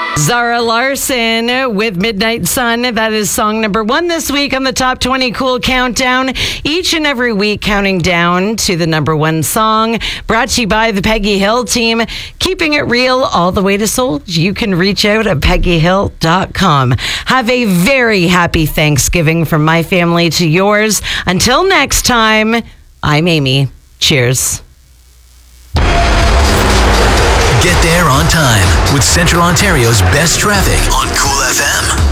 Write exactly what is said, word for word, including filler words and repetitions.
Zara Larson with Midnight Sun. That is song number one this week on the Top twenty Cool Countdown. Each and every week counting down to the number one song. Brought to you by the Peggy Hill team. Keeping it real all the way to sold. You can reach out at peggy hill dot com. Have a very happy Thanksgiving from my family to yours. Until next time, I'm Amy. Cheers. Get there on time with Central Ontario's best traffic on Cool F M.